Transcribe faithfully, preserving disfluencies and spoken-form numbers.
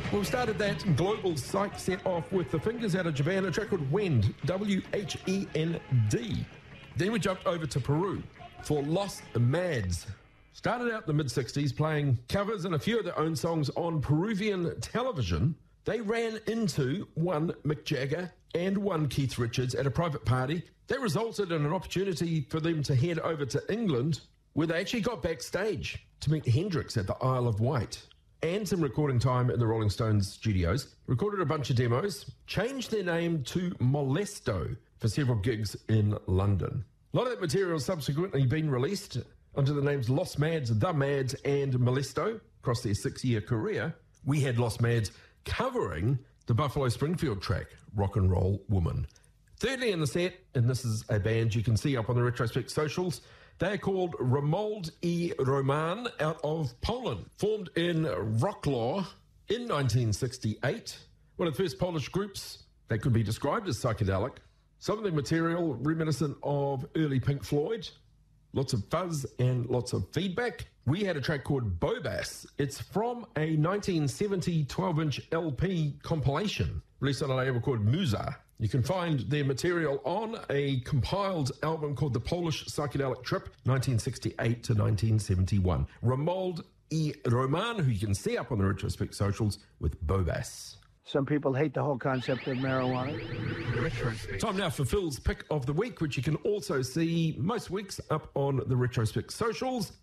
Well, we started that global psych set off with the Fingers out of Japan, a track called Wend, W H E N D. Then we jumped over to Peru for Los Mads. Started out in the mid-sixties playing covers and a few of their own songs on Peruvian television. They ran into one Mick Jagger and one Keith Richards at a private party. That resulted in an opportunity for them to head over to England, where they actually got backstage to meet Hendrix at the Isle of Wight, and some recording time in the Rolling Stones studios. Recorded a bunch of demos, changed their name to Molesto for several gigs in London. A lot of that material has subsequently been released under the names Los Mads, The Mads, and Molesto across their six-year career. We had Los Mads covering the Buffalo Springfield track, Rock and Roll Woman. Thirdly in the set, and this is a band you can see up on the Retrospect socials, they're called Romuald i Roman out of Poland. Formed in Wrocław in nineteen sixty-eight. One of the first Polish groups that could be described as psychedelic. Some of the material reminiscent of early Pink Floyd. Lots of fuzz and lots of feedback. We had a track called Bobas. It's from a nineteen seventy twelve-inch L P compilation released on a label called Muza. You can find their material on a compiled album called The Polish Psychedelic Trip, nineteen sixty-eight to nineteen seventy-one. Romuald i Roman, who you can see up on the Retrospect socials, with Bobas. Some people hate the whole concept of marijuana. Time now for Phil's Pick of the Week, which you can also see most weeks up on the Retrospect socials.